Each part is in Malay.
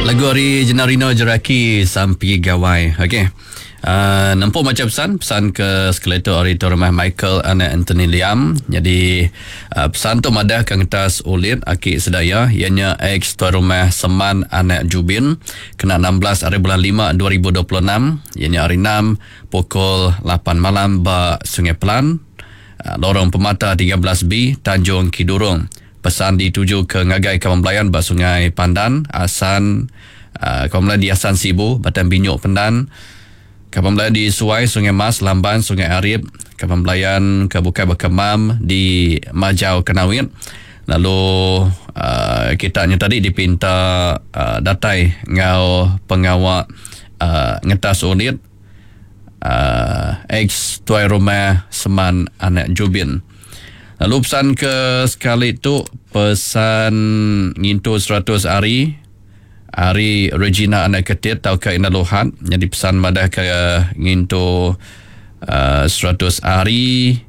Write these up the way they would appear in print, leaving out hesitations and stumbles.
Lagu original Rino Jeraki Sampi Gawai. Okey. Nampak macam pesan ke skeletor ori tu rumah Michael anak Anthony Liam. Jadi pesan tu madah ke ngetas ulit akik sedaya ianya ex tuan rumah Seman anak Jubin kena 16 hari bulan 5 2026 ianya hari 6 pukul 8 malam ba Sungai Pelan, lorong Pemata 13B Tanjung Kidurung. Pesan dituju ke Ngagai Kawan Belayan ba Sungai Pandan, Asan Kawan Belayan di Asan Sibu, Batan Binyuk Pendan, Kawan Belayan di Suai, Sungai Mas, Lamban, Sungai Arif, Kawan Belayan ke Bukai Berkemam di Majau Kenawit. Lalu kitanya tadi dipinta datai ngau pengawak ngetas unit ex tuai rumah Seman anak Jubin. Lalu pesan ke sekali tu pesan ngintu 100 hari Regina anak Ketit tau ke Inaluhan. Jadi pesan madah ke ngintu 100 hari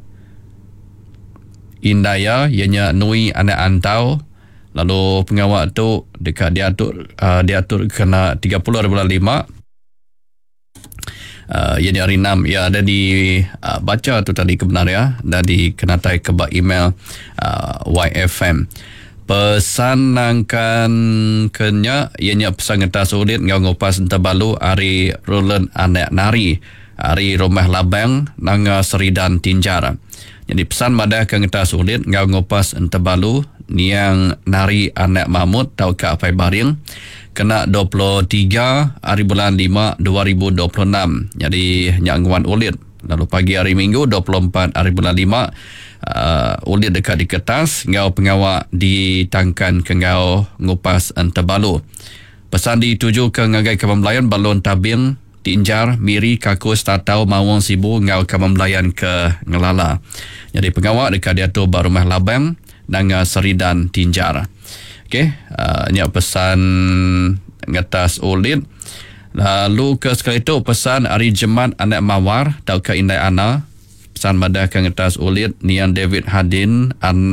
Indaya ianya Nui anak Antau. Lalu pengawal tu dekat diatur kena 30 bulan 5. Ia di hari 6 ia ada di baca tu tadi kebenar ya, dan dikenatai ke email YFM. Pesan nangkan kenya ianya pesan ngetas ulit ngau ngupas Entabalu hari Roland anak nari hari Rumah Labang nanga Seridan Tinjar. Jadi pesan madah ke ngetas ulit ngau ngupas Entabalu niang nari anak Mahmud tau ke Apai Baring kena 23 hari bulan 5 2026. Jadi nyangguan ulit. Lalu pagi hari Minggu 24 hari bulan 5 ulit dekat di kertas ngau pengawak ditangkan ke ngau ngupas Entabalu. Pesan dituju ke Ngagai Kawan Belayan Balon Tabing Tinjar Miri Kakus Tatau Mawang Sibu ngau Kawan Belayan ke Ngelala. Jadi pengawak dekat diatur Rumah Labang Nanga Seridan Tinjar. Okey, nyak pesan ngatas ulit. Lalu ke sekali tu pesan hari Jemat anak Mawar tau ke Indai Ana. Pesan madah ke ngatas ulit niang David Hadin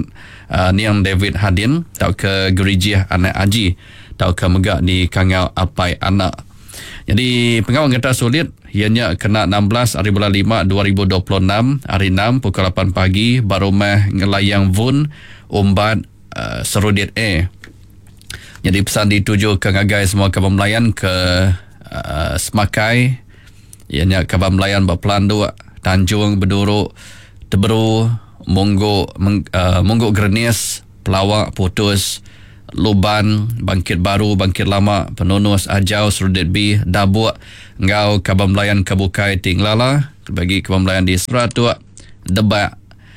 tau ke Gerijih anak Aji tau ke Megak di Kangau Apai Anak. Jadi pengawal ngatas ulit ianya kena 16 hari bulan 5 2026 hari 6 pukul 8 pagi Barumah Ngelayang Vun Umbat Serudit A. Jadi pesan dituju ke Ngagai semua Kawan Belayan ke Semakai ianya Kawan Belayan Berpelandu Tanjung Beduruk Teberu Mungguk Grenis Pelawak Putus Luban Bangkit Baru Bangkit Lama Penunus Ajau Serudit B Dabuk Ngau Kawan Belayan Kebukai Tinglala bagi Kawan Belayan di Seratua Debak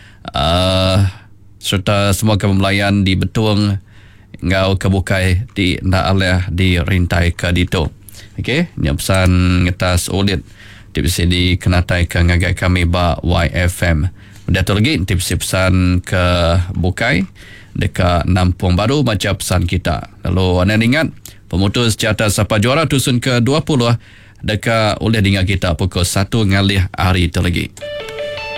serta semua Kawan Belayan di Betung ngau Kebukai di Naaleh di Rintai ke Dito. Okey, ini pesan ngetas ulit tips di kenatai ke Ngagai kami ba YFM. Dato lagi tips pesan ke Bukai dekat Nampung Baru macam pesan kita. Lalu anda ingat pemutus jatah siapa juara tusun ke 20 dekat oleh dengan kita pukul 1 ngalih hari tu lagi.